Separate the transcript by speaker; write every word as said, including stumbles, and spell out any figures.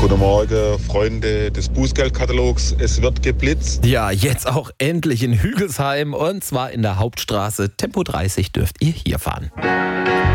Speaker 1: Guten Morgen, Freunde des Bußgeldkatalogs. Es wird geblitzt.
Speaker 2: Ja, jetzt auch endlich in Hügelsheim und zwar in der Hauptstraße. Tempo dreißig dürft ihr hier fahren.